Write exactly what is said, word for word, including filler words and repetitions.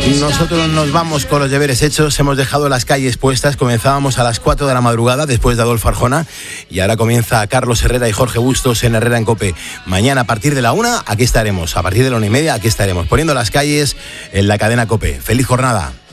Nosotros nos vamos con los deberes hechos. Hemos dejado las calles puestas. Comenzábamos a las cuatro de la madrugada después de Adolfo Arjona. Y ahora comienza Carlos Herrera y Jorge Bustos en Herrera en Cope. Mañana a partir de la una, aquí estaremos. A partir de la una y media, aquí estaremos. Poniendo las calles en la cadena Cope. ¡Feliz jornada!